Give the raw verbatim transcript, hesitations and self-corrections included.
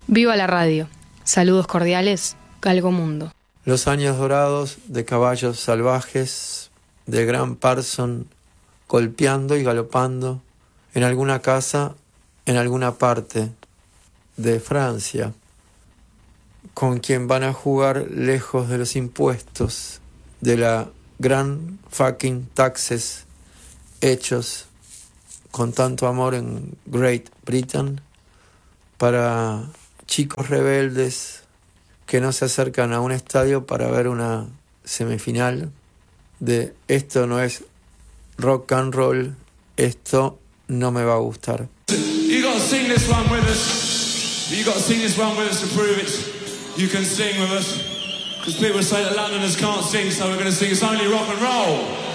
Viva la radio. Saludos cordiales, Galgo Mundo. Los años dorados de caballos salvajes, de Gran Parson golpeando y galopando en alguna casa, en alguna parte de Francia, con quien van a jugar lejos de los impuestos, de la gran fucking taxes hechos con tanto amor en Great Britain para chicos rebeldes que no se acercan a un estadio para ver una semifinal de esto no es rock and roll, esto no me va a gustar. You gotta sing this one with us. You gotta sing this one with us to prove it. You can sing with us. Because people say that Londoners can't sing, so we're gonna sing it's only rock and roll.